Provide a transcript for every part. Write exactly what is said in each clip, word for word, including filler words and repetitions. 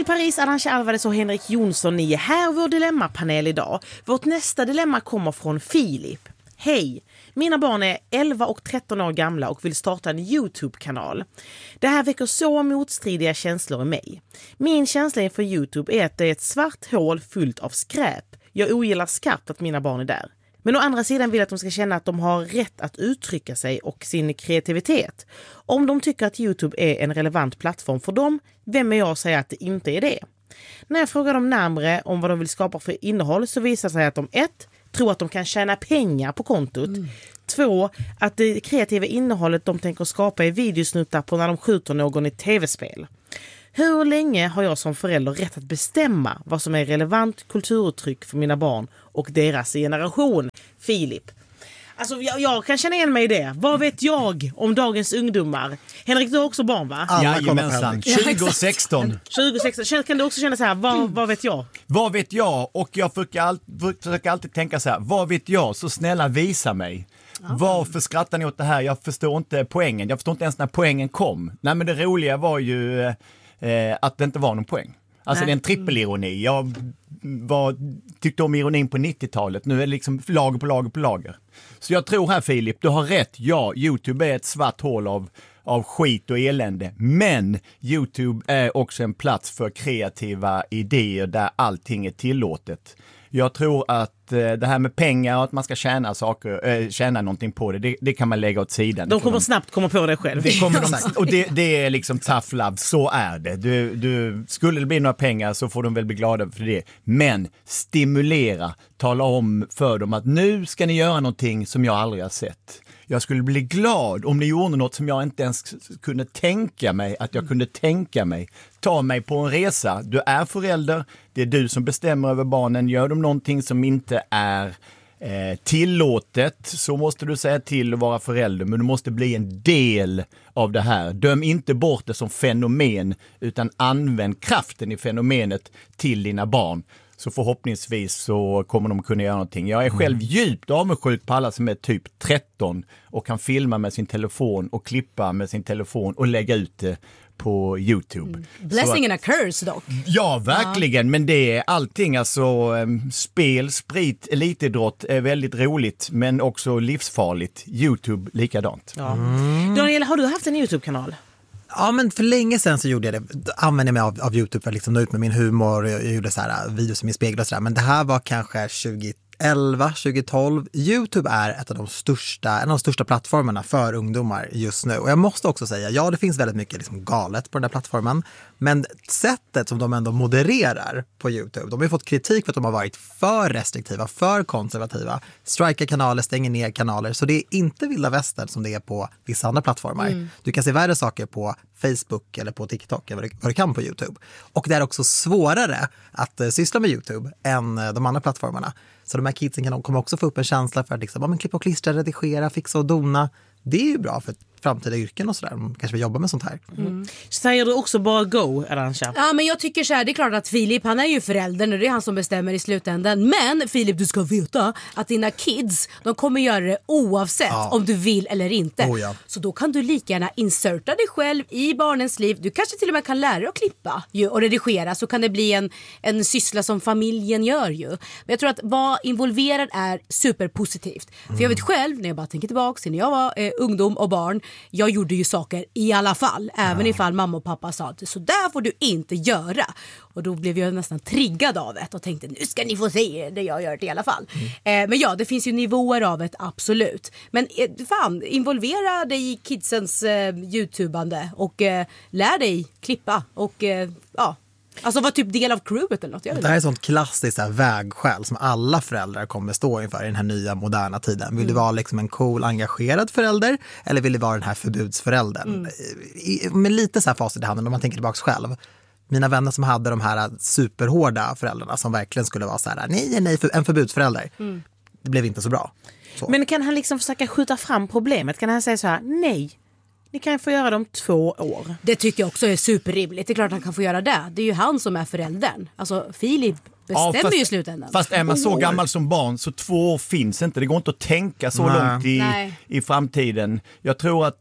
Daniel Paris, Arantxa Alvarez och Henrik Jonsson, ni är här vår dilemmapanel idag. Vårt nästa dilemma kommer från Filip. Hej! Mina barn är elva och tretton år gamla och vill starta en YouTube-kanal. Det här väcker så motstridiga känslor i mig. Min känsla inför YouTube är att det är ett svart hål fullt av skräp. Jag ogillar skarpt att mina barn är där. Men å andra sidan vill jag att de ska känna att de har rätt att uttrycka sig och sin kreativitet. Om de tycker att YouTube är en relevant plattform för dem, vem är jag att säga att det inte är det? När jag frågar dem närmare om vad de vill skapa för innehåll så visar det sig att de ett tror att de kan tjäna pengar på kontot. Mm. Två, att det kreativa innehållet de tänker skapa är videosnuttar på när de skjuter någon i tv-spel. Hur länge har jag som förälder rätt att bestämma vad som är relevant kulturuttryck för mina barn och deras generation? Filip. Alltså jag, jag kan känna igen mig i det. Vad vet jag om dagens ungdomar? Henrik, du har också barn, va? Jajamensan, tjugo sexton. tjugo sexton. Kan du också känna så här, vad, vad vet jag? Vad vet jag? Och jag försöker, all, försöker alltid tänka så här, vad vet jag? Så snälla visa mig. Ah. Varför skrattar ni åt det här? Jag förstår inte poängen. Jag förstår inte ens när poängen kom. Nej, men det roliga var ju eh, att det inte var någon poäng. Alltså Nej. Det är en trippelironi. Jag var, tyckte om ironin på nittiotalet. Nu är det liksom lager på lager på lager. Så jag tror här, Filip, du har rätt. Ja, YouTube är ett svart hål av, av skit och elände. Men YouTube är också en plats för kreativa idéer där allting är tillåtet. Jag tror att eh, det här med pengar och att man ska tjäna saker, eh, tjäna någonting på det, det, det kan man lägga åt sidan. De kommer de, snabbt komma på det själv. Det kommer de, och det, det är liksom tough love, så är det. Du, du, skulle det bli några pengar så får de väl bli glada för det. Men stimulera, tala om för dem att nu ska ni göra någonting som jag aldrig har sett. Jag skulle bli glad om ni gjorde något som jag inte ens kunde tänka mig att jag kunde tänka mig. Ta mig på en resa. Du är förälder, det är du som bestämmer över barnen. Gör de någonting som inte är eh, tillåtet så måste du säga till att vara förälder. Men du måste bli en del av det här. Döm inte bort det som fenomen utan använd kraften i fenomenet till dina barn. Så förhoppningsvis så kommer de kunna göra någonting. Jag är själv djupt avundsjuk på alla som är typ tretton och kan filma med sin telefon och klippa med sin telefon och lägga ut det på YouTube. Mm. Blessing and a curse dock. Ja, verkligen. Ja. Men det är allting. Alltså, spel, sprit, elitidrott är väldigt roligt men också livsfarligt. YouTube likadant. Ja. Mm. Daniel, har du haft en YouTube-kanal? Ja, men för länge sedan så gjorde jag det. Använde jag mig av, av YouTube för att liksom nå ut med min humor. Jag gjorde så här videos i min spegel och sådär. Men det här var kanske tjugoelva, tjugotolv. YouTube är ett av de största, en av de största plattformarna för ungdomar just nu. Och jag måste också säga, ja det finns väldigt mycket liksom galet på den här plattformen. Men sättet som de ändå modererar på YouTube, de har ju fått kritik för att de har varit för restriktiva, för konservativa. Strikar kanaler, stänger ner kanaler. Så det är inte vilda västern som det är på vissa andra plattformar. Mm. Du kan se värre saker på Facebook eller på TikTok än vad du, vad du kan på YouTube. Och det är också svårare att uh, syssla med YouTube än uh, de andra plattformarna. Så de här kidsen kan kommer också få upp en känsla för att liksom, ja, men klippa och klistra, redigera, fixa och dona. Det är ju bra för framtida yrken och sådär. De kanske vill jobba med sånt här. Mm. Säger du också bara go, Arantxa? Ja, men jag tycker så här, det är klart att Filip, han är ju förälder och det är han som bestämmer i slutändan. Men Filip, du ska veta att dina kids, de kommer göra det oavsett ja. om du vill eller inte. Oh, ja. Så då kan du lika gärna inserta dig själv i barnens liv. Du kanske till och med kan lära dig att klippa ju, och redigera, så kan det bli en, en syssla som familjen gör ju. Men jag tror att vara involverad är superpositivt. Mm. För jag vet själv, när jag bara tänker tillbaka till när jag var eh, ungdom och barn, jag gjorde ju saker i alla fall. Även ja. ifall mamma och pappa sa att så där får du inte göra. Och då blev jag nästan triggad av det och tänkte, nu ska ni få se det jag gör det i alla fall. Mm. Eh, men ja, det finns ju nivåer av det, absolut. Men eh, fan, involvera dig i kidsens eh, YouTubande och eh, lär dig klippa och eh, ja. Alltså var typ del av crewet eller något. Jag vet det här är ett sånt klassiskt så här vägskäl som alla föräldrar kommer stå inför i den här nya moderna tiden. Vill mm. du vara liksom en cool, engagerad förälder eller vill du vara den här förbudsföräldern? Mm. I, med lite så här facit i handen om man tänker tillbaka själv. Mina vänner som hade de här superhårda föräldrarna som verkligen skulle vara så här, nej, nej, för, en förbudsförälder. Mm. Det blev inte så bra. Så. Men kan han liksom försöka skjuta fram problemet? Kan han säga så här, nej, ni kan få göra dem två år. Det tycker jag också är superrimligt. Det är klart han kan få göra det. Det är ju han som är föräldern. Alltså Filip bestämmer ja, fast, ju i slutändan. Fast är man så gammal som barn så två år finns inte. Det går inte att tänka så Nej. långt i, i framtiden. Jag tror att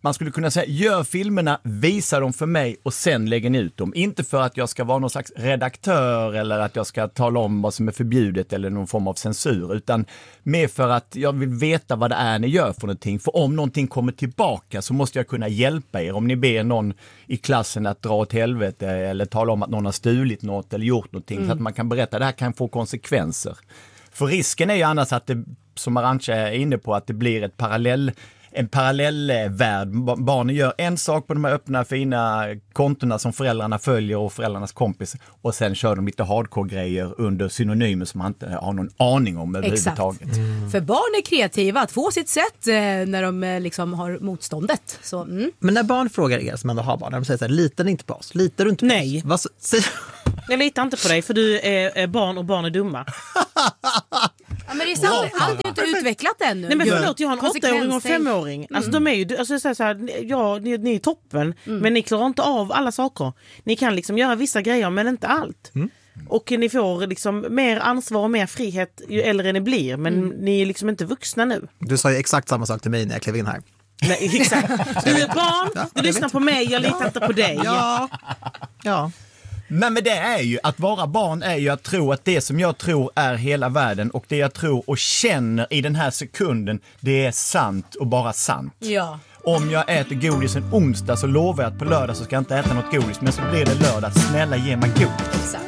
man skulle kunna säga, gör filmerna, visa dem för mig och sen lägger ni ut dem. Inte för att jag ska vara någon slags redaktör eller att jag ska tala om vad som är förbjudet eller någon form av censur, utan mer för att jag vill veta vad det är ni gör för någonting. För om någonting kommer tillbaka så måste jag kunna hjälpa er. Om ni ber någon i klassen att dra åt helvete eller tala om att någon har stulit något eller gjort någonting, mm. så att man kan berätta att det här kan få konsekvenser. För risken är ju annars att det, som Arantxa är inne på, att det blir ett parallell, en parallellvärld. Barnen gör en sak på de här öppna fina kontona som föräldrarna följer och föräldrarnas kompis, och sen kör de lite hardcore-grejer under synonymer som man inte har någon aning om överhuvudtaget. Mm. För barn är kreativa att få sitt sätt eh, när de eh, liksom har motståndet. Så, mm. Men när barn frågar er som ändå har barn, när de säger så här, litar ni inte på oss? Litar du inte på Nej. oss? Vad så, säger... Jag litar inte på dig för du är, är barn och barn är dumma. Ja, men det är sant, allt är inte utvecklat ännu. Nej men förlåt, jag har en åttaåring och en femåring. Alltså mm. de är ju, alltså så här, ja ni, ni är toppen, mm. men ni klarar inte av alla saker. Ni kan liksom göra vissa grejer men inte allt. Mm. Och ni får liksom mer ansvar och mer frihet ju äldre ni blir, men mm. ni är liksom inte vuxna nu. Du sa ju exakt samma sak till mig när jag klev in här. Nej, exakt. Du är ett barn, ja, du lyssnar vet. på mig, jag litar ja. inte på dig. Ja, ja. Men, men det är ju, att vara barn är ju att tro att det som jag tror är hela världen och det jag tror och känner i den här sekunden, det är sant och bara sant. Ja. Om jag äter godis en onsdag så lovar jag att på lördag så ska jag inte äta något godis, men så blir det lördag, snälla ge mig godis.